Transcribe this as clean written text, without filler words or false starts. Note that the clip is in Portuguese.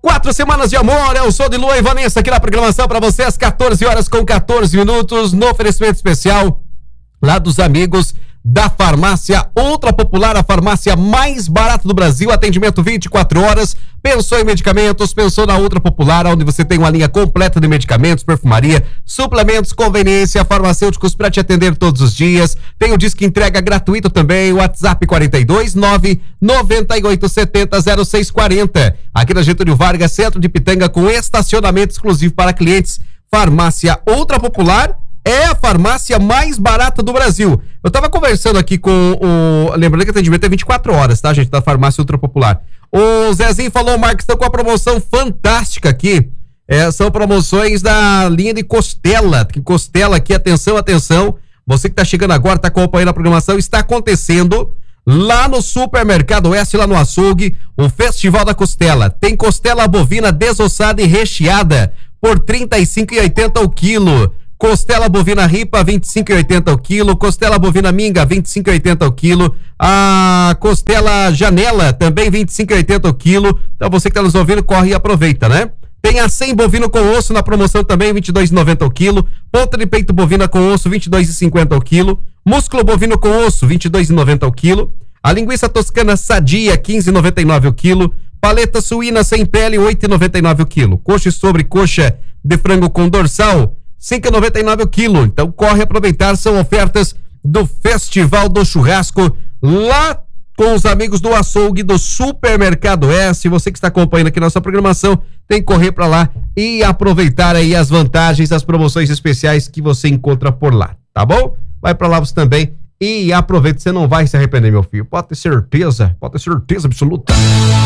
4 semanas de amor, eu sou de Lua e Vanessa aqui na programação para você às 14 horas com 14 minutos, no oferecimento especial lá dos amigos da Farmácia Ultra Popular, a farmácia mais barata do Brasil, atendimento 24 horas, pensou em medicamentos, pensou na Ultra Popular, onde você tem uma linha completa de medicamentos, perfumaria, suplementos, conveniência, farmacêuticos para te atender todos os dias, tem o disque entrega gratuito também, WhatsApp 429-9870-0640, aqui na Getúlio Vargas, centro de Pitanga, com estacionamento exclusivo para clientes. Farmácia Ultra Popular é a farmácia mais barata do Brasil. Eu tava conversando aqui com o... Lembrando que o atendimento é 24 horas, tá, gente? Da farmácia Ultra Popular. O Zezinho falou, Marcos, estão com a promoção fantástica aqui. São promoções da linha de costela. Costela aqui, atenção, atenção. Você que tá chegando agora, tá acompanhando a programação, está acontecendo lá no Supermercado Oeste, lá no açougue, o Festival da Costela. Tem costela bovina desossada e recheada por R$ 35,80 o quilo. Costela bovina ripa, 25,80 o quilo. Costela bovina minga, 25,80 o quilo. A costela janela, também 25,80 o quilo. Então você que está nos ouvindo, corre e aproveita, né? Tem a 100 bovino com osso na promoção também, 22,90 o quilo. Ponta de peito bovina com osso, 22,50 o quilo. Músculo bovino com osso, 22,90 o quilo. A linguiça toscana sadia, 15,99 o quilo. Paleta suína sem pele, 8,99 o quilo. Coxa e sobrecoxa de frango com dorsal, 5,99 o quilo. Então corre aproveitar, são ofertas do Festival do Churrasco lá com os amigos do açougue do Supermercado S. Você que está acompanhando aqui nossa programação, tem que correr para lá e aproveitar aí as vantagens, as promoções especiais que você encontra por lá, tá bom? Vai para lá você também e aproveita, você não vai se arrepender, meu filho. Pode ter certeza absoluta.